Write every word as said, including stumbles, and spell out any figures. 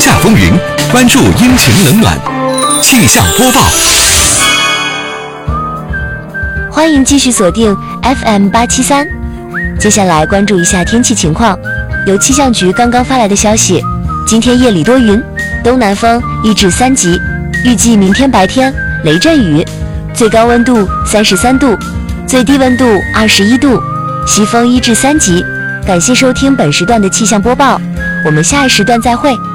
夏风云，关注阴晴冷暖。气象播报， 欢迎继续锁定 F M 八七三。接下来关注一下天气情况。由气象局刚刚发来的消息，今天夜里多云，东南风一至三级，预计明天白天雷阵雨，最高温度三十三度，最低温度二十一度，西风一至三级。感谢收听本时段的气象播报，我们下一时段再会。